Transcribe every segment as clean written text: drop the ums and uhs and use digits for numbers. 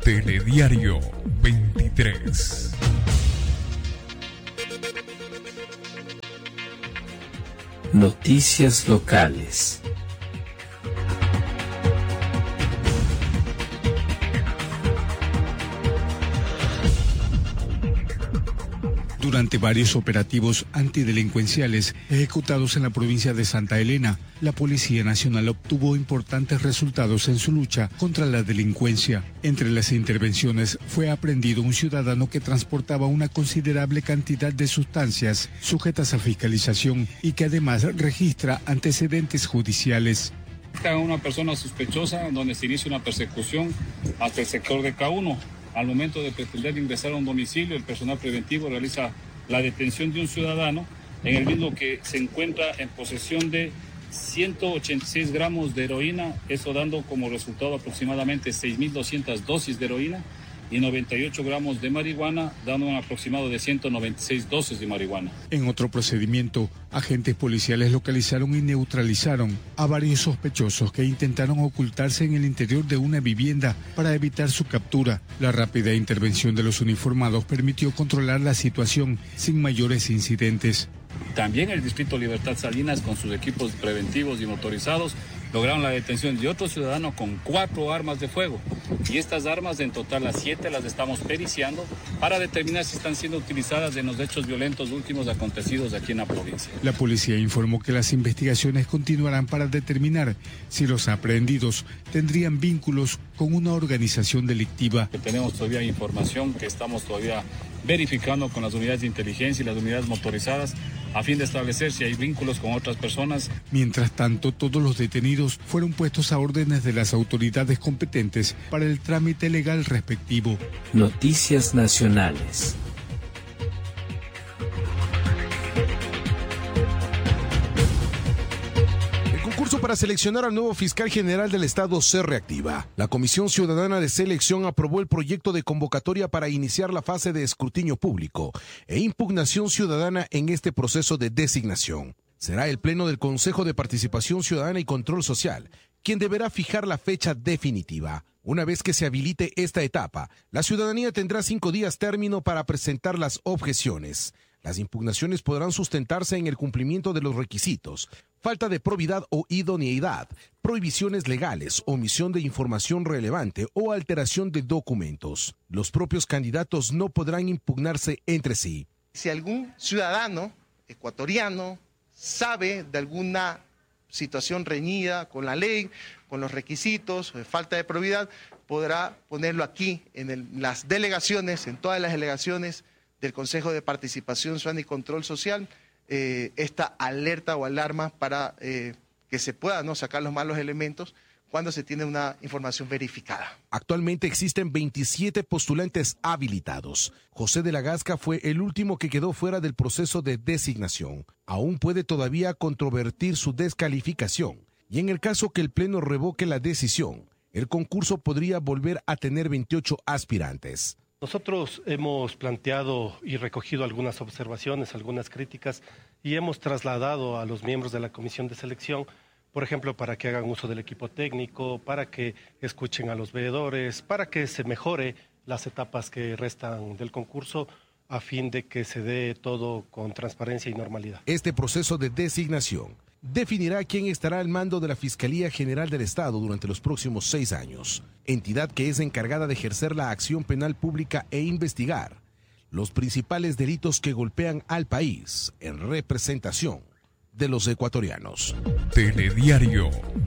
Telediario 23. Noticias locales. Durante varios operativos antidelincuenciales ejecutados en la provincia de Santa Elena, la Policía Nacional obtuvo importantes resultados en su lucha contra la delincuencia. Entre las intervenciones fue aprehendido un ciudadano que transportaba una considerable cantidad de sustancias sujetas a fiscalización y que además registra antecedentes judiciales. Está una persona sospechosa donde se inicia una persecución hasta el sector de K1. Al momento de pretender ingresar a un domicilio, el personal preventivo realiza la detención de un ciudadano en el mismo que se encuentra en posesión de 186 gramos de heroína, eso dando como resultado aproximadamente 6.200 dosis de heroína y 98 gramos de marihuana, dando un aproximado de 196 dosis de marihuana. En otro procedimiento, agentes policiales localizaron y neutralizaron a varios sospechosos que intentaron ocultarse en el interior de una vivienda para evitar su captura. La rápida intervención de los uniformados permitió controlar la situación sin mayores incidentes. También el Distrito Libertad Salinas, con sus equipos preventivos y motorizados, lograron la detención de otro ciudadano con 4 armas de fuego. Y estas armas, en total las 7, las estamos periciando para determinar si están siendo utilizadas en los hechos violentos últimos acontecidos aquí en la provincia. La policía informó que las investigaciones continuarán para determinar si los aprehendidos tendrían vínculos con una organización delictiva. Tenemos todavía información que estamos todavía verificando con las unidades de inteligencia y las unidades motorizadas a fin de establecer si hay vínculos con otras personas. Mientras tanto, todos los detenidos fueron puestos a órdenes de las autoridades competentes para el trámite legal respectivo. Noticias nacionales. Para seleccionar al nuevo fiscal general del Estado se reactiva. La Comisión Ciudadana de Selección aprobó el proyecto de convocatoria para iniciar la fase de escrutinio público e impugnación ciudadana en este proceso de designación. Será el Pleno del Consejo de Participación Ciudadana y Control Social quien deberá fijar la fecha definitiva. Una vez que se habilite esta etapa, la ciudadanía tendrá 5 días término para presentar las objeciones. Las impugnaciones podrán sustentarse en el cumplimiento de los requisitos, falta de probidad o idoneidad, prohibiciones legales, omisión de información relevante o alteración de documentos. Los propios candidatos no podrán impugnarse entre sí. Si algún ciudadano ecuatoriano sabe de alguna situación reñida con la ley, con los requisitos, falta de probidad, podrá ponerlo aquí en las delegaciones, en todas las delegaciones del Consejo de Participación Ciudadana y Control Social, esta alerta o alarma para que se puedan sacar los malos elementos cuando se tiene una información verificada. Actualmente existen 27 postulantes habilitados. José de la Gasca fue el último que quedó fuera del proceso de designación. Aún puede todavía controvertir su descalificación y en el caso que el Pleno revoque la decisión, el concurso podría volver a tener 28 aspirantes. Nosotros hemos planteado y recogido algunas observaciones, algunas críticas y hemos trasladado a los miembros de la Comisión de Selección, por ejemplo, para que hagan uso del equipo técnico, para que escuchen a los veedores, para que se mejore las etapas que restan del concurso a fin de que se dé todo con transparencia y normalidad. Este proceso de designación definirá quién estará al mando de la Fiscalía General del Estado durante los próximos 6 años, entidad que es encargada de ejercer la acción penal pública e investigar los principales delitos que golpean al país en representación de los ecuatorianos. Telediario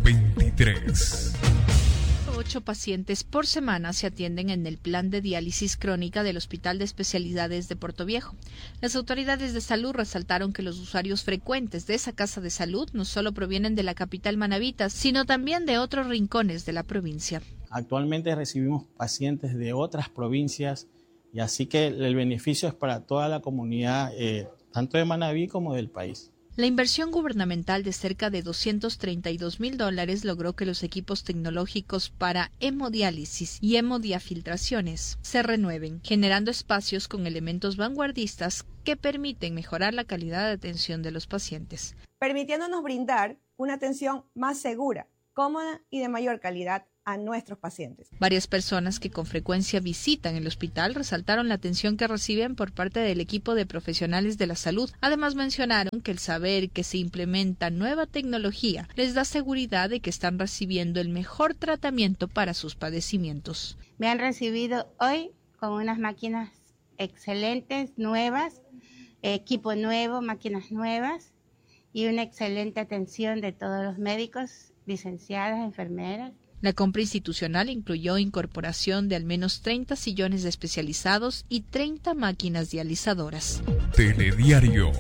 23. 8 pacientes por semana se atienden en el plan de diálisis crónica del Hospital de Especialidades de Portoviejo. Las autoridades de salud resaltaron que los usuarios frecuentes de esa casa de salud no solo provienen de la capital manabita, sino también de otros rincones de la provincia. Actualmente recibimos pacientes de otras provincias y así que el beneficio es para toda la comunidad, tanto de Manabí como del país. La inversión gubernamental de cerca de $232,000 logró que los equipos tecnológicos para hemodiálisis y hemodiafiltraciones se renueven, generando espacios con elementos vanguardistas que permiten mejorar la calidad de atención de los pacientes, permitiéndonos brindar una atención más segura, cómoda y de mayor calidad a nuestros pacientes. Varias personas que con frecuencia visitan el hospital resaltaron la atención que reciben por parte del equipo de profesionales de la salud. Además mencionaron que el saber que se implementa nueva tecnología les da seguridad de que están recibiendo el mejor tratamiento para sus padecimientos. Me han recibido hoy con unas máquinas excelentes, nuevas, equipo nuevo, máquinas nuevas y una excelente atención de todos los médicos, licenciadas, enfermeras. La compra institucional incluyó incorporación de al menos 30 sillones especializados y 30 máquinas dializadoras. Telediario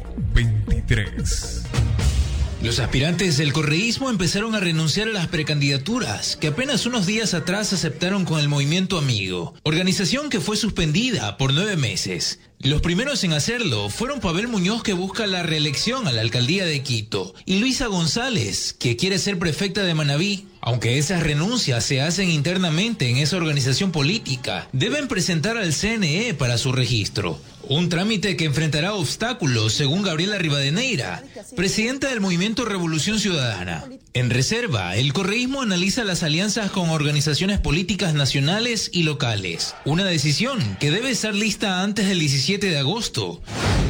23. Los aspirantes del correísmo empezaron a renunciar a las precandidaturas que apenas unos días atrás aceptaron con el Movimiento Amigo, organización que fue suspendida por 9 meses. Los primeros en hacerlo fueron Pavel Muñoz, que busca la reelección a la alcaldía de Quito, y Luisa González, que quiere ser prefecta de Manabí. Aunque esas renuncias se hacen internamente en esa organización política, deben presentar al CNE para su registro. Un trámite que enfrentará obstáculos, según Gabriela Rivadeneira, presidenta del Movimiento Revolución Ciudadana. En reserva, el correísmo analiza las alianzas con organizaciones políticas nacionales y locales. Una decisión que debe estar lista antes del 17 de agosto.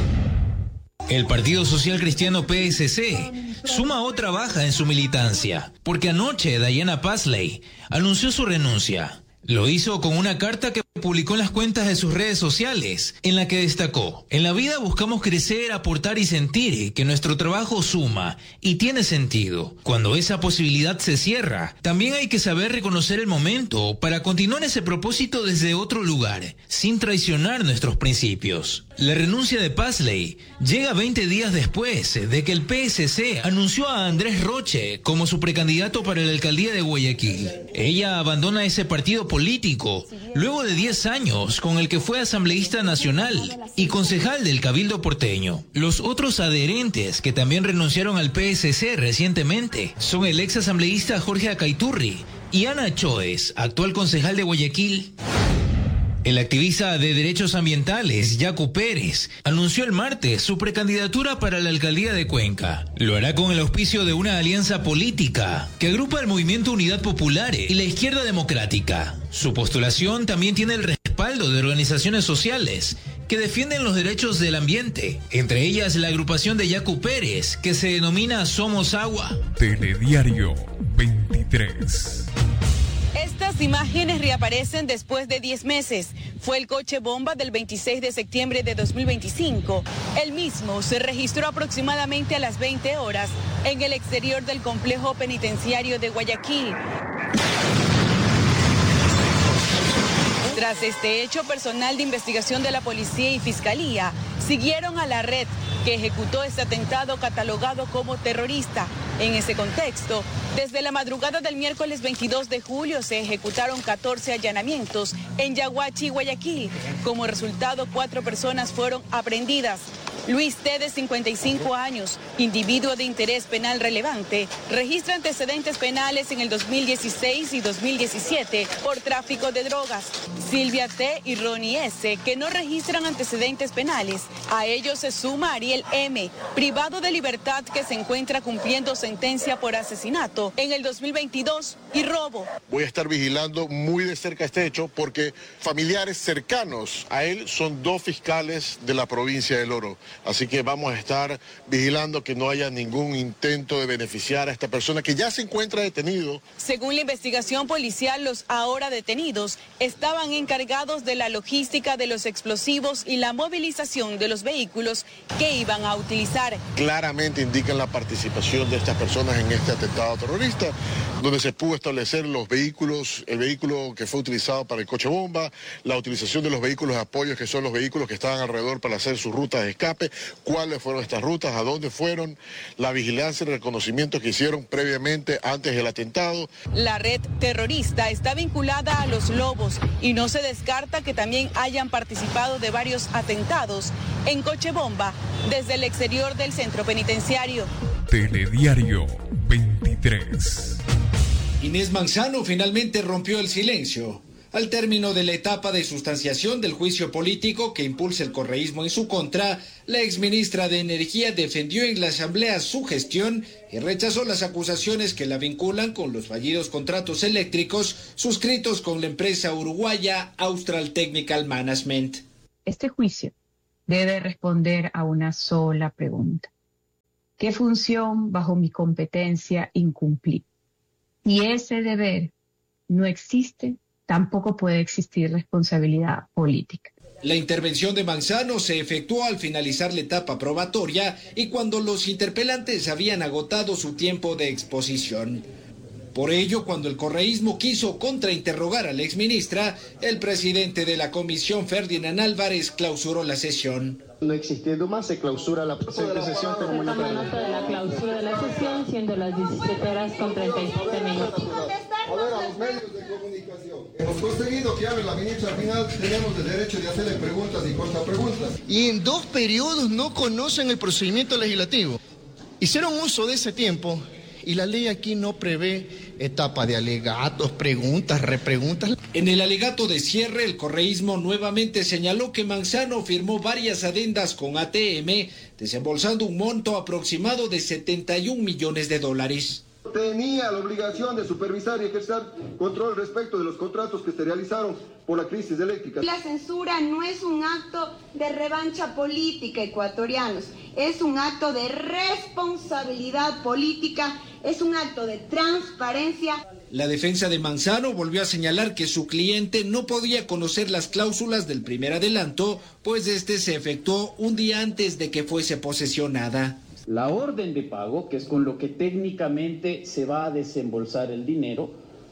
El Partido Social Cristiano PSC suma otra baja en su militancia, porque anoche Diana Pasley anunció su renuncia. Lo hizo con una carta que publicó en las cuentas de sus redes sociales, en la que destacó: en la vida buscamos crecer, aportar y sentir que nuestro trabajo suma y tiene sentido. Cuando esa posibilidad se cierra, también hay que saber reconocer el momento para continuar ese propósito desde otro lugar, sin traicionar nuestros principios. La renuncia de Pasley llega 20 días después de que el PSC anunció a Andrés Roche como su precandidato para la alcaldía de Guayaquil. Ella abandona ese partido político luego de 10 años con el que fue asambleísta nacional y concejal del Cabildo porteño. Los otros adherentes que también renunciaron al PSC recientemente son el ex asambleísta Jorge Acaiturri y Ana Choes, actual concejal de Guayaquil. El activista de derechos ambientales, Yacu Pérez, anunció el martes su precandidatura para la alcaldía de Cuenca. Lo hará con el auspicio de una alianza política que agrupa el Movimiento Unidad Popular y la Izquierda Democrática. Su postulación también tiene el respaldo de organizaciones sociales que defienden los derechos del ambiente, entre ellas la agrupación de Yacu Pérez, que se denomina Somos Agua. Telediario 23. Estas imágenes reaparecen después de 10 meses. Fue el coche bomba del 26 de septiembre de 2025. El mismo se registró aproximadamente a las 20 horas en el exterior del complejo penitenciario de Guayaquil. Tras este hecho, personal de investigación de la policía y fiscalía siguieron a la red que ejecutó este atentado catalogado como terrorista. En ese contexto, desde la madrugada del miércoles 22 de julio se ejecutaron 14 allanamientos en Yaguachi, Guayaquil. Como resultado, 4 personas fueron aprehendidas. Luis T., de 55 años, individuo de interés penal relevante, registra antecedentes penales en el 2016 y 2017 por tráfico de drogas. Silvia T. y Ronnie S., que no registran antecedentes penales. A ellos se suma Ariel M., privado de libertad, que se encuentra cumpliendo sentencia por asesinato en el 2022 y robo. Voy a estar vigilando muy de cerca este hecho porque familiares cercanos a él son 2 fiscales de la provincia del Oro. Así que vamos a estar vigilando que no haya ningún intento de beneficiar a esta persona que ya se encuentra detenido. Según la investigación policial, los ahora detenidos estaban encargados de la logística de los explosivos y la movilización de los vehículos que iban a utilizar. Claramente indican la participación de estas personas en este atentado terrorista, donde se pudo establecer los vehículos, el vehículo que fue utilizado para el coche bomba, la utilización de los vehículos de apoyo, que son los vehículos que estaban alrededor para hacer sus rutas de escape, cuáles fueron estas rutas, a dónde fueron, la vigilancia y el reconocimiento que hicieron previamente antes del atentado. La red terrorista está vinculada a los Lobos y no se descarta que también hayan participado de varios atentados en coche bomba desde el exterior del centro penitenciario. Telediario 23. Inés Manzano finalmente rompió el silencio Al término de la etapa de sustanciación del juicio político que impulsa el correísmo en su contra, la exministra de Energía defendió en la Asamblea su gestión y rechazó las acusaciones que la vinculan con los fallidos contratos eléctricos suscritos con la empresa uruguaya Austral Technical Management. Este juicio debe responder a una sola pregunta. ¿Qué función bajo mi competencia incumplí? Si ese deber no existe, tampoco puede existir responsabilidad política. La intervención de Manzano se efectuó al finalizar la etapa probatoria y cuando los interpelantes habían agotado su tiempo de exposición. Por ello, cuando el correísmo quiso contrainterrogar a la exministra, el presidente de la comisión, Ferdinand Álvarez, clausuró la sesión. No existiendo más, se clausura la sesión. Toma nota de la clausura de la sesión, siendo las 17:37. A ver, a los medios de comunicación. Hemos conseguido que hable la ministra, al final tenemos el derecho de hacerle preguntas y contrapreguntas. Y en 2 periodos no conocen el procedimiento legislativo. Hicieron uso de ese tiempo y la ley aquí no prevé etapa de alegatos, preguntas, repreguntas. En el alegato de cierre, el correísmo nuevamente señaló que Manzano firmó varias adendas con ATM, desembolsando un monto aproximado de $71 millones. Tenía la obligación de supervisar y ejercer control respecto de los contratos que se realizaron por la crisis eléctrica. La censura no es un acto de revancha política, ecuatorianos, es un acto de responsabilidad política, es un acto de transparencia. La defensa de Manzano volvió a señalar que su cliente no podía conocer las cláusulas del primer adelanto, pues este se efectuó un día antes de que fuese posesionada. La orden de pago, que es con lo que técnicamente se va a desembolsar el dinero,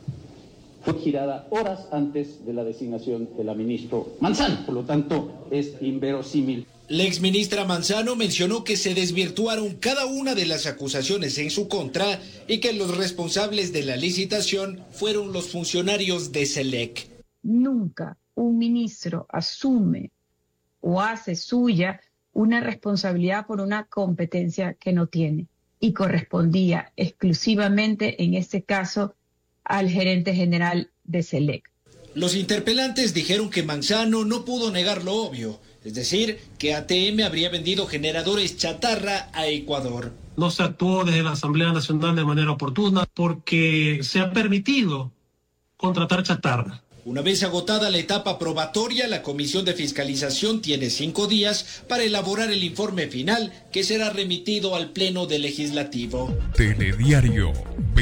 fue girada horas antes de la designación de la ministra Manzano. Por lo tanto, es inverosímil. La exministra Manzano mencionó que se desvirtuaron cada una de las acusaciones en su contra y que los responsables de la licitación fueron los funcionarios de SELEC. Nunca un ministro asume o hace suya una responsabilidad por una competencia que no tiene y correspondía exclusivamente en este caso al gerente general de SELEC. Los interpelantes dijeron que Manzano no pudo negar lo obvio, es decir, que ATM habría vendido generadores chatarra a Ecuador. No se actuó desde la Asamblea Nacional de manera oportuna porque se ha permitido contratar chatarra. Una vez agotada la etapa probatoria, la Comisión de Fiscalización tiene 5 días para elaborar el informe final que será remitido al Pleno del Legislativo. Telediario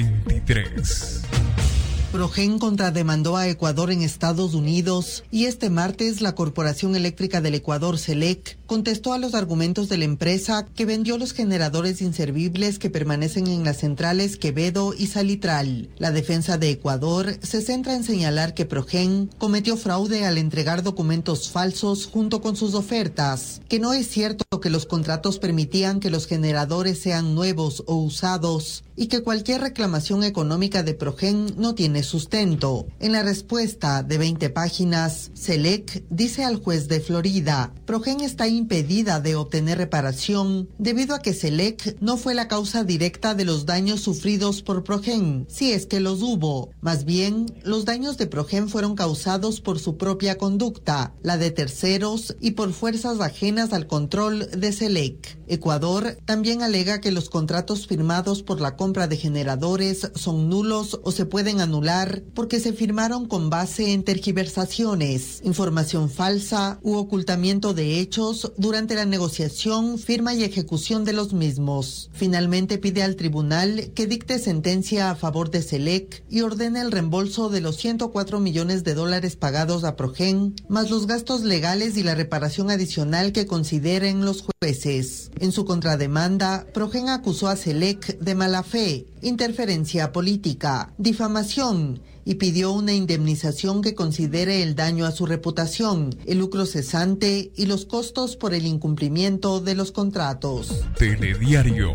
23. Progen contrademandó a Ecuador en Estados Unidos y este martes la Corporación Eléctrica del Ecuador, SELEC, contestó a los argumentos de la empresa que vendió los generadores inservibles que permanecen en las centrales Quevedo y Salitral. La defensa de Ecuador se centra en señalar que Progen cometió fraude al entregar documentos falsos junto con sus ofertas, que no es cierto que los contratos permitían que los generadores sean nuevos o usados y que cualquier reclamación económica de Progen no tiene sustento. En la respuesta de 20 páginas, SELEC dice al juez de Florida, Progen está impedida de obtener reparación debido a que SELEC no fue la causa directa de los daños sufridos por Progen, si es que los hubo. Más bien, los daños de Progen fueron causados por su propia conducta, la de terceros y por fuerzas ajenas al control de SELEC. Ecuador también alega que los contratos firmados por la compra de generadores son nulos o se pueden anular porque se firmaron con base en tergiversaciones, información falsa u ocultamiento de hechos durante la negociación, firma y ejecución de los mismos. Finalmente pide al tribunal que dicte sentencia a favor de SELEC y ordene el reembolso de los $104 millones pagados a Progen, más los gastos legales y la reparación adicional que consideren los jueces. En su contrademanda, Progen acusó a SELEC de mala fe, interferencia política, difamación y pidió una indemnización que considere el daño a su reputación, el lucro cesante y los costos por el incumplimiento de los contratos. Telediario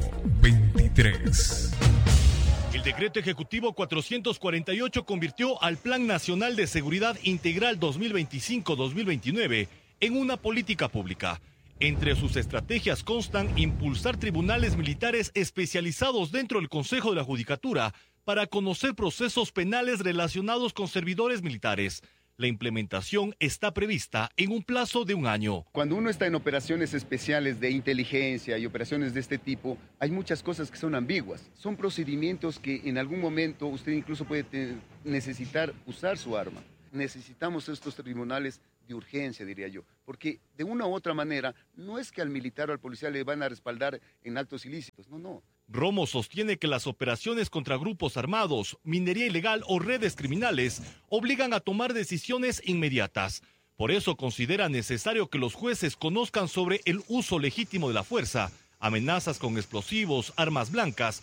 23. El decreto ejecutivo 448 convirtió al Plan Nacional de Seguridad Integral 2025-2029 en una política pública. Entre sus estrategias constan impulsar tribunales militares especializados dentro del Consejo de la Judicatura para conocer procesos penales relacionados con servidores militares, La implementación está prevista en un plazo de 1 año. Cuando uno está en operaciones especiales de inteligencia y operaciones de este tipo, hay muchas cosas que son ambiguas. Son procedimientos que en algún momento usted incluso puede necesitar usar su arma. Necesitamos estos tribunales de urgencia, diría yo, porque de una u otra manera no es que al militar o al policía le van a respaldar en actos ilícitos, no. Romo sostiene que las operaciones contra grupos armados, minería ilegal o redes criminales obligan a tomar decisiones inmediatas. Por eso considera necesario que los jueces conozcan sobre el uso legítimo de la fuerza, amenazas con explosivos, armas blancas